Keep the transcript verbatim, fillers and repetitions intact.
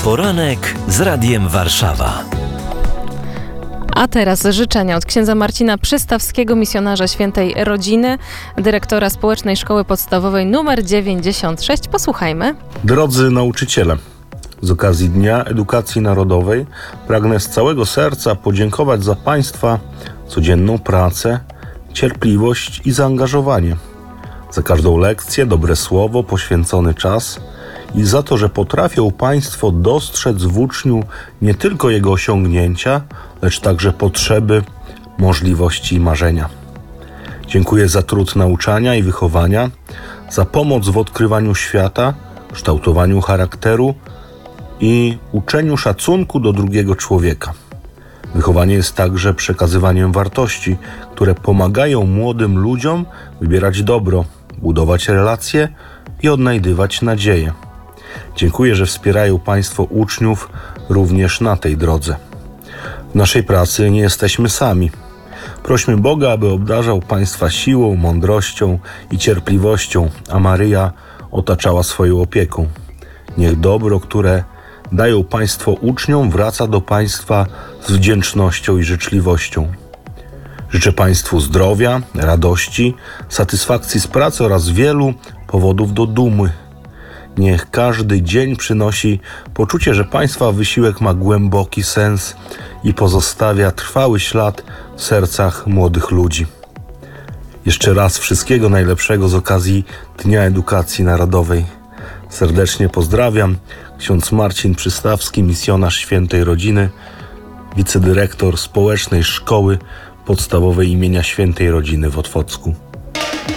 Poranek z Radiem Warszawa. A teraz życzenia od księdza Marcina Przystawskiego, misjonarza Świętej Rodziny, dyrektora Społecznej Szkoły Podstawowej nr dziewięćdziesiąt sześć. Posłuchajmy. Drodzy nauczyciele, z okazji Dnia Edukacji Narodowej pragnę z całego serca podziękować za Państwa codzienną pracę, cierpliwość i zaangażowanie, za każdą lekcję, dobre słowo, poświęcony czas i za to, że potrafią Państwo dostrzec w uczniu nie tylko jego osiągnięcia, lecz także potrzeby, możliwości i marzenia. Dziękuję za trud nauczania i wychowania, za pomoc w odkrywaniu świata, kształtowaniu charakteru i uczeniu szacunku do drugiego człowieka. Wychowanie jest także przekazywaniem wartości, które pomagają młodym ludziom wybierać dobro, budować relacje i odnajdywać nadzieję. Dziękuję, że wspierają Państwo uczniów również na tej drodze. W naszej pracy nie jesteśmy sami. Prośmy Boga, aby obdarzał Państwa siłą, mądrością i cierpliwością, a Maryja otaczała swoją opieką. Niech dobro, które dają Państwo uczniom, wraca do Państwa z wdzięcznością i życzliwością. Życzę Państwu zdrowia, radości, satysfakcji z pracy oraz wielu powodów do dumy. Niech każdy dzień przynosi poczucie, że Państwa wysiłek ma głęboki sens i pozostawia trwały ślad w sercach młodych ludzi. Jeszcze raz wszystkiego najlepszego z okazji Dnia Edukacji Narodowej. Serdecznie pozdrawiam. Ksiądz Marcin Przystawski, misjonarz Świętej Rodziny, wicedyrektor Społecznej Szkoły Podstawowej imienia Świętej Rodziny w Otwocku.